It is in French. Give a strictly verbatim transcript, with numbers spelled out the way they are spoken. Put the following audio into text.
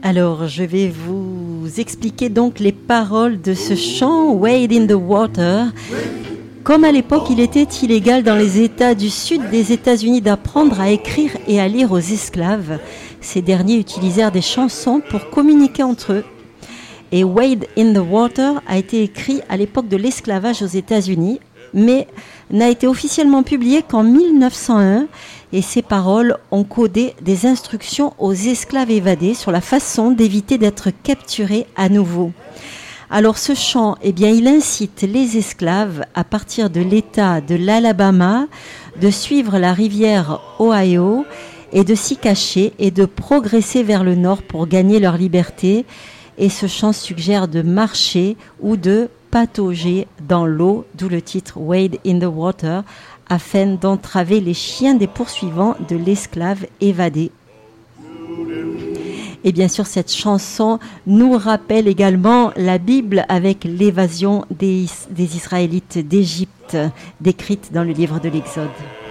Alors, je vais vous expliquer donc les paroles de ce chant, Wade in the Water. Comme à l'époque, il était illégal dans les États du sud des États-Unis d'apprendre à écrire et à lire aux esclaves. Ces derniers utilisèrent des chansons pour communiquer entre eux. Et Wade in the Water a été écrit à l'époque de l'esclavage aux États-Unis, mais n'a été officiellement publié qu'en mille neuf cent un. Et ces paroles ont codé des instructions aux esclaves évadés sur la façon d'éviter d'être capturés à nouveau. Alors ce chant, eh bien, il incite les esclaves à partir de l'État de l'Alabama de suivre la rivière Ohio et de s'y cacher et de progresser vers le nord pour gagner leur liberté. Et ce chant suggère de marcher ou de patauger dans l'eau, d'où le titre Wade in the Water, afin d'entraver les chiens des poursuivants de l'esclave évadé. Et bien sûr, cette chanson nous rappelle également la Bible avec l'évasion des, des Israélites d'Égypte, décrite dans le livre de l'Exode.